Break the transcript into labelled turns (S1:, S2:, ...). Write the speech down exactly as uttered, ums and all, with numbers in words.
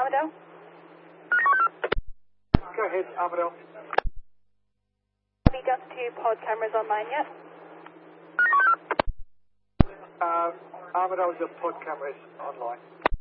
S1: Armadale?
S2: Go ahead, Armadale.
S1: Have you got two pod cameras online yet?
S2: Uh, Armadale's got pod cameras online.